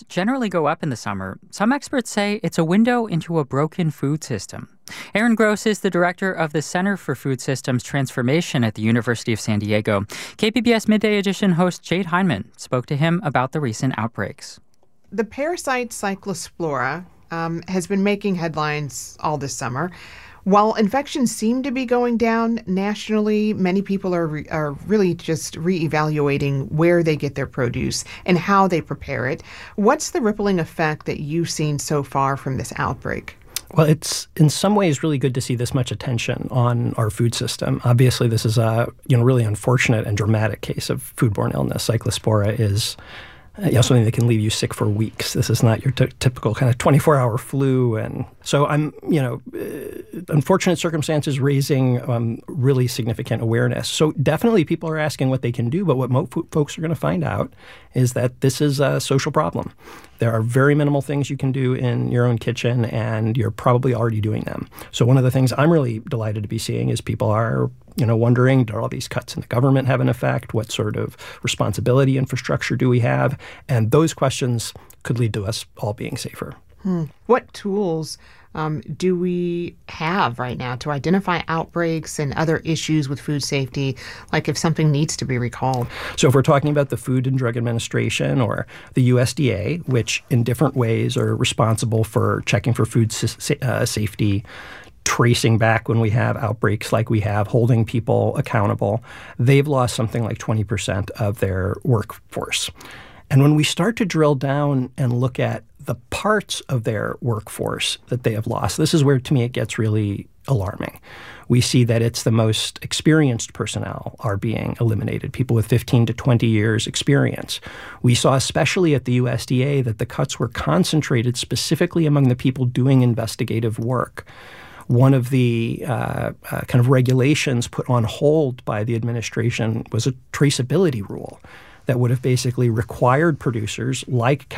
generally go up in the summer, some experts say it's a window into a broken food system. Aaron Gross is the director of the Center for Food Systems Transformation at the University of San Diego. KPBS Midday Edition host Jade Hindman spoke to him about the recent outbreaks. The parasite Cyclospora has been making headlines all this summer. While infections seem to be going down nationally, many people are really just reevaluating where they get their produce and how they prepare it. What's the rippling effect that you've seen so far from this outbreak? Well, it's in some ways really good to see this much attention on our food system. Obviously, this is a really unfortunate and dramatic case of foodborne illness. Cyclospora is something that can leave you sick for weeks. This is not your typical kind of 24-hour flu. And so unfortunate circumstances raising really significant awareness. So definitely people are asking what they can do, but what folks are going to find out is that this is a social problem. There are very minimal things you can do in your own kitchen, and you're probably already doing them. So one of the things I'm really delighted to be seeing is people are wondering, do all these cuts in the government have an effect? What sort of responsibility infrastructure do we have? And those questions could lead to us all being safer. What tools do we have right now to identify outbreaks and other issues with food safety, like if something needs to be recalled? So if we're talking about the Food and Drug Administration or the USDA, which in different ways are responsible for checking for food safety, tracing back when we have outbreaks like we have, holding people accountable, they've lost something like 20% of their workforce. And when we start to drill down and look at the parts of their workforce that they have lost, this is where, to me, it gets really alarming. We see that it's the most experienced personnel are being eliminated, people with 15 to 20 years experience. We saw, especially at the USDA, that the cuts were concentrated specifically among the people doing investigative work. One of the kind of regulations put on hold by the administration was a traceability rule that would have basically required producers like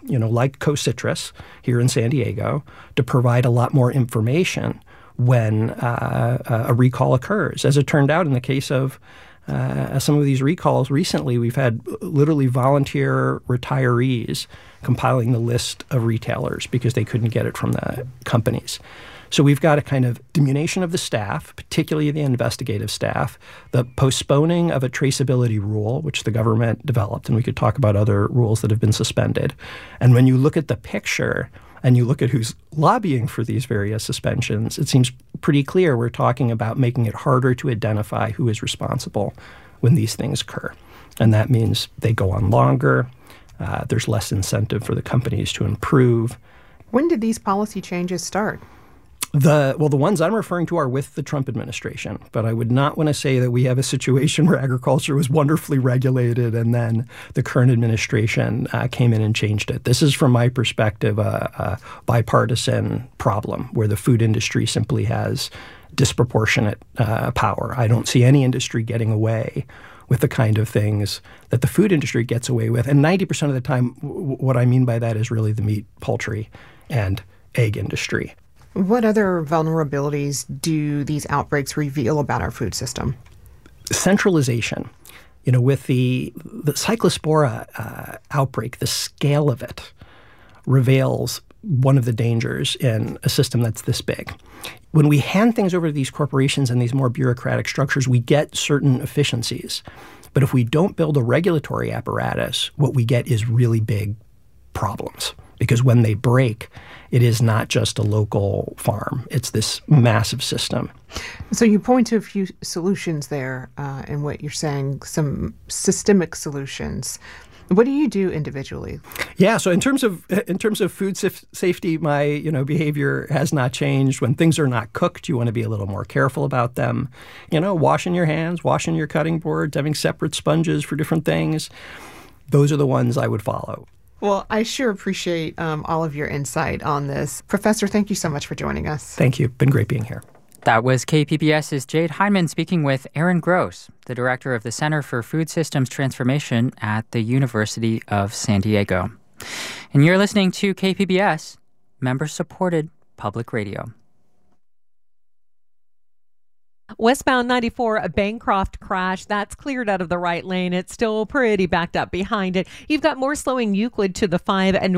Co-Citrus here in San Diego to provide a lot more information when a recall occurs. As it turned out, in the case of some of these recalls recently, we've had literally volunteer retirees compiling the list of retailers because they couldn't get it from the companies. So we've got a kind of diminution of the staff, particularly the investigative staff, the postponing of a traceability rule, which the government developed, and we could talk about other rules that have been suspended. And when you look at the picture and you look at who's lobbying for these various suspensions, it seems pretty clear we're talking about making it harder to identify who is responsible when these things occur. And that means they go on longer. There's less incentive for the companies to improve. When did these policy changes start? The ones I'm referring to are with the Trump administration, but I would not want to say that we have a situation where agriculture was wonderfully regulated and then the current administration came in and changed it. This is, from my perspective, a bipartisan problem where the food industry simply has disproportionate power. I don't see any industry getting away with the kind of things that the food industry gets away with. And 90% of the time, what I mean by that is really the meat, poultry, and egg industry. What other vulnerabilities do these outbreaks reveal about our food system? Centralization. With the Cyclospora outbreak, the scale of it reveals one of the dangers in a system that's this big. When we hand things over to these corporations and these more bureaucratic structures, we get certain efficiencies. But if we don't build a regulatory apparatus, what we get is really big problems. Because when they break, it is not just a local farm. It's this massive system. So you point to a few solutions there in what you're saying, some systemic solutions. What do you do individually? Yeah, so in terms of food safety, my behavior has not changed. When things are not cooked, you want to be a little more careful about them. Washing your hands, washing your cutting boards, having separate sponges for different things. Those are the ones I would follow. Well, I sure appreciate all of your insight on this. Professor, thank you so much for joining us. Thank you. Been great being here. That was KPBS's Jade Hindman speaking with Aaron Gross, the director of the Center for Food Systems Transformation at the University of San Diego. And you're listening to KPBS, member-supported public radio. Westbound 94, a Bancroft crash. That's cleared out of the right lane. It's still pretty backed up behind it. You've got more slowing Euclid to the 5 and